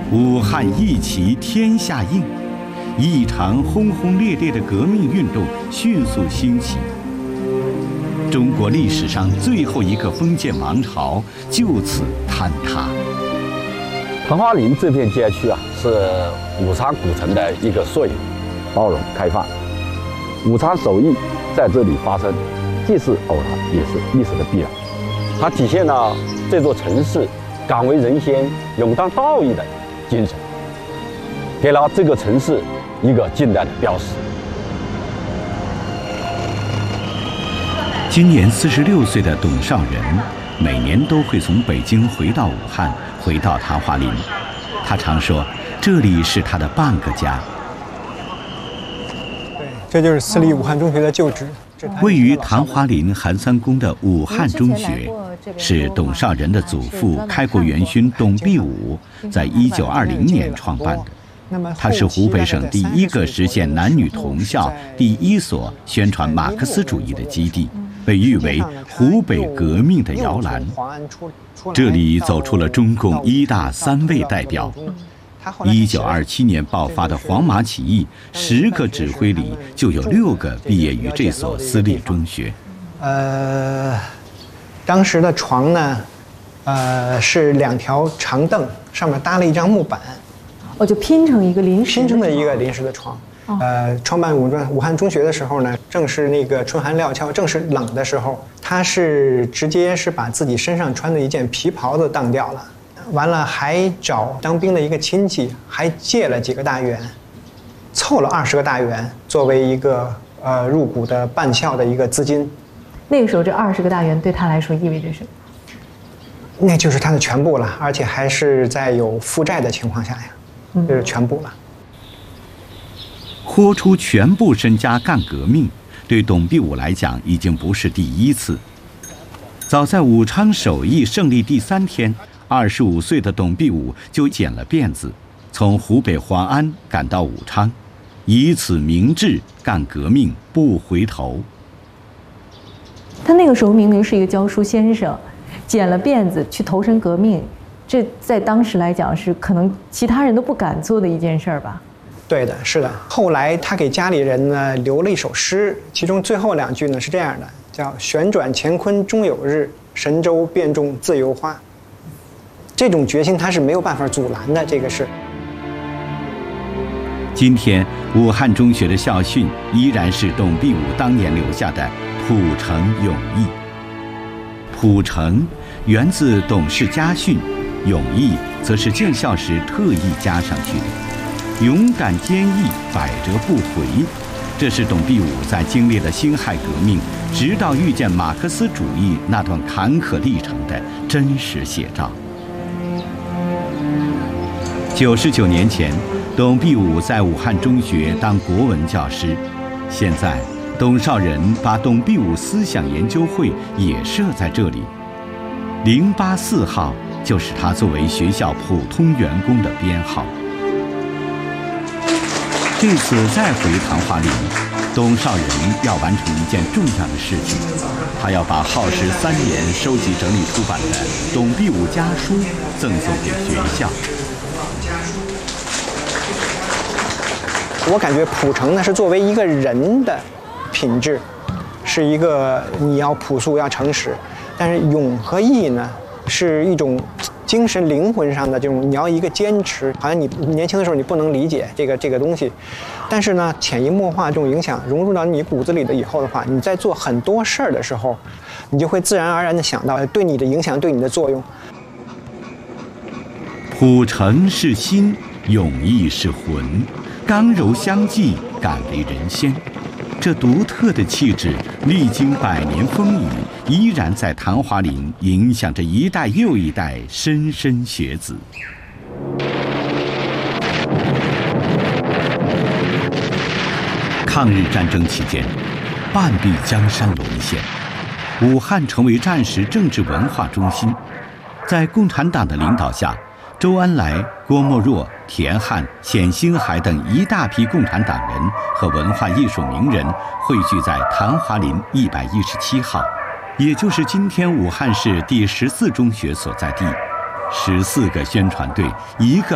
武汉义旗天下映，一场轰轰烈烈的革命运动迅速兴起。中国历史上最后一个封建王朝就此坍塌。 昙花林这片街区啊，是武昌古城的一个缩影，包容开放。武昌首义在这里发生，既是偶然，也是历史的必然。它体现了这座城市敢为人先、勇当道义的精神，给了这个城市一个近代的标识。 今年46岁的董少仁，每年都会从北京回到武汉，回到昙花林。他常说，这里是他的半个家。 对，这就是私立武汉中学的旧址。 位于昙花林韩三公的武汉中学，是董少仁的祖父开国元勋董必武在1920年创办的。它是湖北省第一个实现男女同校、第一所宣传马克思主义的基地，被誉为湖北革命的摇篮。这里走出了中共1大3位代表。1927年爆发的黄麻起义，10个指挥里就有6个毕业于这所私立中学。 当时的床呢，是2条长凳，上面搭了一张木板。 就拼成一个临时的床。创办武汉中学的时候呢，正是那个春寒料峭，正是冷的时候，他是直接是把自己身上穿的一件皮袍子当掉了，完了还找当兵的一个亲戚，还借了几个大元，凑了20个大元作为一个入股的办校的一个资金。 那个时候这20个大元对他来说意味着什么？ 那就是他的全部了，而且还是在有负债的情况下呀。这是全部了。 豁出全部身家干革命，对董必武来讲已经不是第一次。早在武昌首义胜利第3天，25岁的董必武就剪了辫子，从湖北黄安赶到武昌，以此明志干革命不回头。 他那个时候明明是一个教书先生，剪了辫子去投身革命。这在当时来讲是可能其他人都不敢做的一件事儿吧？ 对的，是的。后来他给家里人呢留了一首诗，其中最后2句呢是这样的，叫“旋转乾坤终有日，神州变种自由花”。这种决心他是没有办法阻拦的，这个是。 今天武汉中学的校训依然是董必武当年留下的“普诚永义”。普诚源自董氏家训。勇毅则是建校时特意加上去的，勇敢坚毅，百折不回，这是董必武在经历了辛亥革命，直到遇见马克思主义那段坎坷历程的真实写照。99年前，董必武在武汉中学当国文教师，现在董少仁把董必武思想研究会也设在这里，084号。就是他作为学校普通员工的编号。这次再回昙花林，董少仁要完成一件重要的事情，他要把耗时3年收集整理出版的董必武家书赠送给学校。 我感觉朴诚呢是作为一个人的品质，是一个你要朴素要诚实，但是勇和义呢是一种精神灵魂上的这种，你要一个坚持，好像你年轻的时候你不能理解这个东西，但是呢潜移默化这种影响融入到你骨子里的以后的话，你在做很多事儿的时候，你就会自然而然的想到对你的影响，对你的作用。 朴诚是心，勇毅是魂，刚柔相济，敢为人先。这独特的气质，历经100年风雨，依然在昙花林影响着一代又一代莘莘学子。抗日战争期间，半壁江山沦陷，武汉成为战时政治文化中心。在共产党的领导下，周恩来、郭沫若、田汉、冼星海等一大批共产党人和文化艺术名人汇聚在昙花林117号，也就是今天武汉市第14中学所在地。14个宣传队，一个